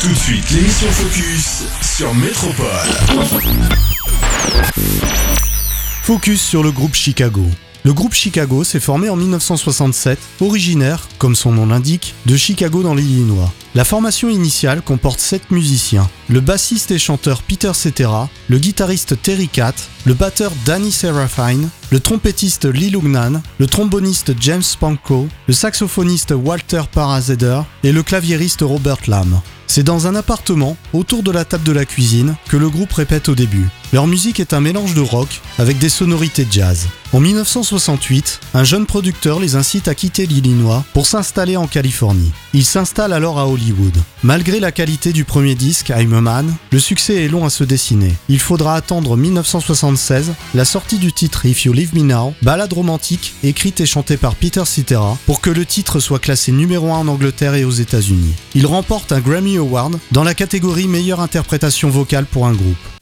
Tout de suite, l'émission Focus sur Métropole. Focus sur le groupe Chicago. Le groupe Chicago s'est formé en 1967, originaire, comme son nom l'indique, de Chicago dans l'Illinois. La formation initiale comporte 7 musiciens. Le bassiste et chanteur Peter Cetera, le guitariste Terry Kath, le batteur Danny Seraphine, le trompettiste Lee Lugnan, le tromboniste James Spanko, le saxophoniste Walter Parazeder et le claviériste Robert Lamb. C'est dans un appartement, autour de la table de la cuisine, que le groupe répète au début. Leur musique est un mélange de rock avec des sonorités jazz. En 1968, un jeune producteur les incite à quitter l'Illinois pour s'installer en Californie. Ils s'installent alors à Hollywood. Malgré la qualité du premier disque, I'm a Man, le succès est long à se dessiner. Il faudra attendre 1976, la sortie du titre If You Leave Me Now, ballade romantique écrite et chantée par Peter Cetera, pour que le titre soit classé numéro 1 en Angleterre et aux États-Unis. Il remporte un Grammy Award dans la catégorie meilleure interprétation vocale pour un groupe.